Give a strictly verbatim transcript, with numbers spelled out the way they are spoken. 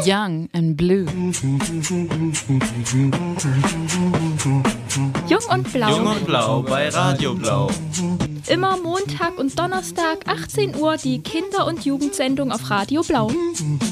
Young and Blue. Jung und Blau. Jung und Blau bei Radio Blau. Immer Montag und Donnerstag, achtzehn Uhr, die Kinder- und Jugendsendung auf Radio Blau.